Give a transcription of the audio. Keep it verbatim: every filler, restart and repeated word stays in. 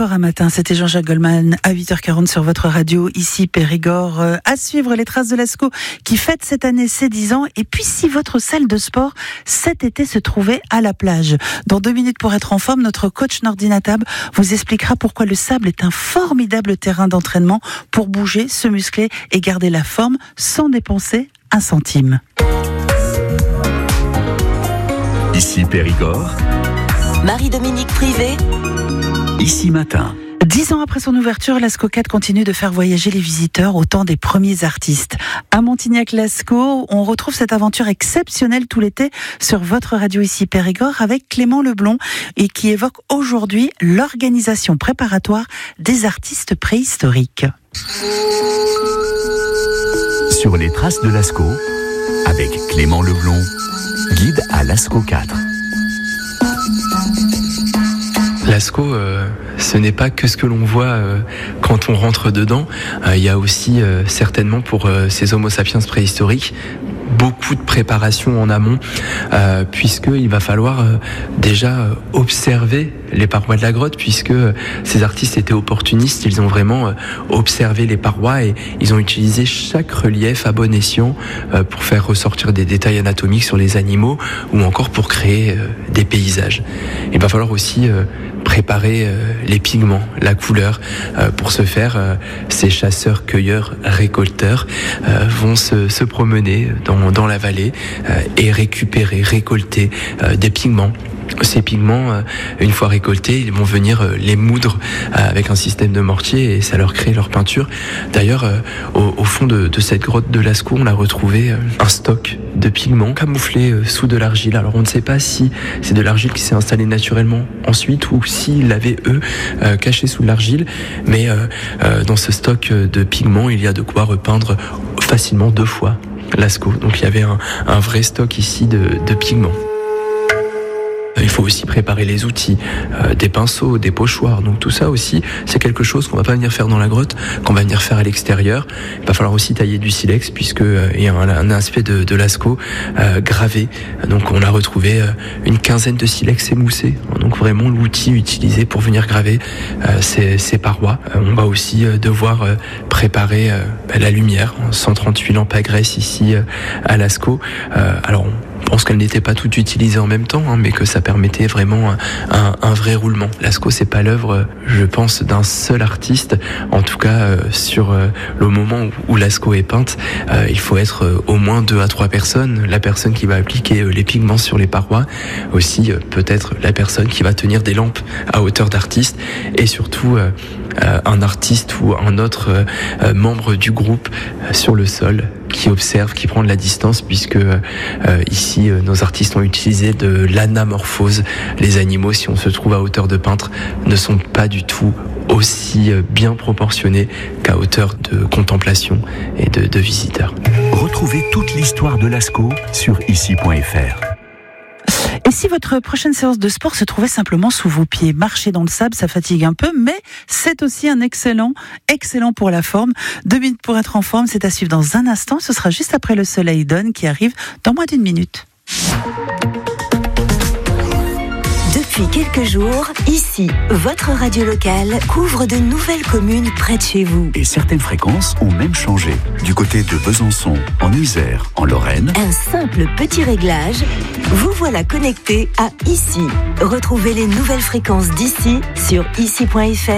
Encore un matin, c'était Jean-Jacques Goldman à huit heures quarante sur votre radio, ici Périgord. Euh, à suivre les traces de Lascaux qui fête cette année ses dix ans. Et puis si votre salle de sport cet été se trouvait à la plage. Dans deux minutes pour être en forme, notre coach Nordina Tab vous expliquera pourquoi le sable est un formidable terrain d'entraînement pour bouger, se muscler et garder la forme sans dépenser un centime. Ici Périgord. Marie-Dominique Privé. Ici Matin. Dix ans après son ouverture, Lascaux quatre continue de faire voyager les visiteurs au temps des premiers artistes. À Montignac-Lascaux, on retrouve cette aventure exceptionnelle tout l'été sur votre radio ici Périgord avec Clément Leblond et qui évoque aujourd'hui l'organisation préparatoire des artistes préhistoriques. Sur les traces de Lascaux, avec Clément Leblond, guide à Lascaux quatre. Lascaux, euh, ce n'est pas que ce que l'on voit euh, quand on rentre dedans. Euh, il y a aussi euh, certainement pour euh, ces Homo sapiens préhistoriques beaucoup de préparation en amont, euh, puisqu'il va falloir euh, déjà euh, observer les parois de la grotte, puisque euh, ces artistes étaient opportunistes, ils ont vraiment euh, observé les parois et ils ont utilisé chaque relief à bon escient euh, pour faire ressortir des détails anatomiques sur les animaux ou encore pour créer euh, des paysages. Il va falloir aussi euh, préparer euh, les pigments, la couleur. Euh, pour ce faire, euh, ces chasseurs, cueilleurs, récolteurs euh, vont se, se promener dans, dans la vallée euh, et récupérer, récolter euh, des pigments. Ces pigments, euh, une fois récoltés, ils vont venir euh, les moudre euh, avec un système de mortier et ça leur crée leur peinture. D'ailleurs, euh, au, au fond de, de cette grotte de Lascaux, on a retrouvé euh, un stock de pigments camouflés euh, sous de l'argile. Alors on ne sait pas si c'est de l'argile qui s'est installée naturellement ensuite ou s'ils l'avaient eux euh, caché sous l'argile. Mais euh, euh, dans ce stock de pigments, il y a de quoi repeindre facilement deux fois Lascaux. Donc il y avait un, un vrai stock ici de, de pigments. Il faut aussi préparer les outils, euh, des pinceaux, des pochoirs. Donc tout ça aussi, c'est quelque chose qu'on va pas venir faire dans la grotte, qu'on va venir faire à l'extérieur. Il va falloir aussi tailler du silex puisque euh, il y a un, un aspect de, de Lascaux euh, gravé. Donc on a retrouvé euh, une quinzaine de silex émoussés. Donc vraiment l'outil utilisé pour venir graver euh, ces, ces parois. Euh, on va aussi euh, devoir euh, préparer euh, la lumière, cent trente-huit lampes à graisse ici euh, à Lascaux. Euh, alors on Je pense qu'elles n'étaient pas toutes utilisées en même temps, hein, mais que ça permettait vraiment un, un, un vrai roulement. Lascaux, c'est pas l'œuvre, je pense, d'un seul artiste. En tout cas, euh, sur euh, le moment où, où Lascaux est peinte, euh, il faut être euh, au moins deux à trois personnes. La personne qui va appliquer euh, les pigments sur les parois, aussi euh, peut-être la personne qui va tenir des lampes à hauteur d'artiste, et surtout euh, euh, un artiste ou un autre euh, euh, membre du groupe euh, sur le sol, qui observe, qui prend de la distance, puisque euh, ici, euh, nos artistes ont utilisé de l'anamorphose. Les animaux, si on se trouve à hauteur de peintre, ne sont pas du tout aussi euh, bien proportionnés qu'à hauteur de contemplation et de, de visiteurs. Retrouvez toute l'histoire de Lascaux sur ici point f r. Et si votre prochaine séance de sport se trouvait simplement sous vos pieds, marcher dans le sable, ça fatigue un peu, mais c'est aussi un excellent, excellent pour la forme. Deux minutes pour être en forme, c'est à suivre dans un instant. Ce sera juste après le Soleil Donne qui arrive dans moins d'une minute. Depuis quelques jours, ici, votre radio locale couvre de nouvelles communes près de chez vous. Et certaines fréquences ont même changé. Du côté de Besançon, en Isère, en Lorraine. Un simple petit réglage, vous voilà connecté à Ici. Retrouvez les nouvelles fréquences d'ici sur ici point f r.